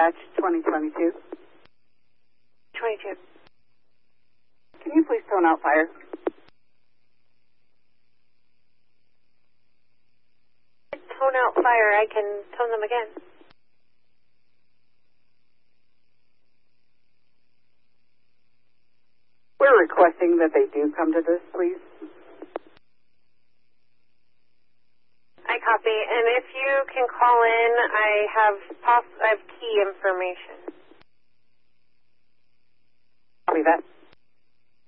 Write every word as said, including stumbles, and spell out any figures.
Dispatch twenty twenty-two. twenty-two. Can you please tone out fire? Tone out fire. I can tone them again. We're requesting that they do come to this, please. I copy. And if you can call in, I have poss- I have key information. Copy that.